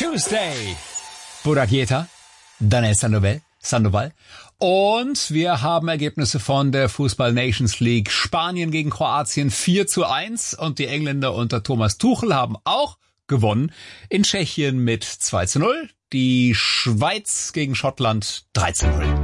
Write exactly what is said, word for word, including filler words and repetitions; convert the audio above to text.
Tuesday. Buragieta, Danel Sandoval, Sandoval. Und wir haben Ergebnisse von der Fußball Nations League. Spanien gegen Kroatien vier zu eins und die Engländer unter Thomas Tuchel haben auch gewonnen. In Tschechien mit zwei zu null. Die Schweiz gegen Schottland drei zu null.